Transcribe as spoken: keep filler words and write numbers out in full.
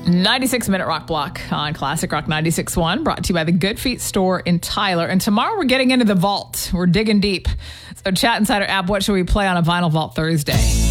ninety-six minute rock block on Classic Rock ninety-six point one, brought to you by the Good Feet store in Tyler. And tomorrow we're getting into the vault. We're digging deep. So Chat Insider app, what should we play on a Vinyl Vault Thursday?